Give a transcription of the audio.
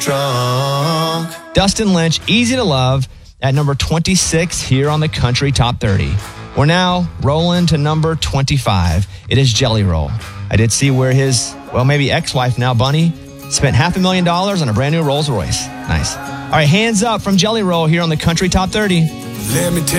drunk. Dustin Lynch, Easy to Love, at number 26 here on the Country Top 30. We're now rolling to number 25. It is Jelly Roll. I did see where his, maybe ex-wife now, Bunny, spent $500,000 on a brand new Rolls Royce. Nice. All right, hands up from Jelly Roll here on the Country Top 30. Let me tell